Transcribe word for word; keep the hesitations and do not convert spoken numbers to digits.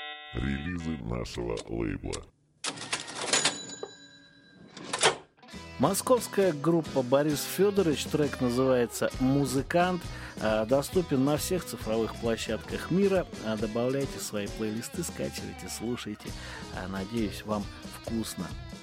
Релизы нашего лейбла. Московская группа Борис Федорович, трек называется «Музыкант», доступен на всех цифровых площадках мира. Добавляйте свои плейлисты, скачивайте, слушайте. Надеюсь, вам вкусно.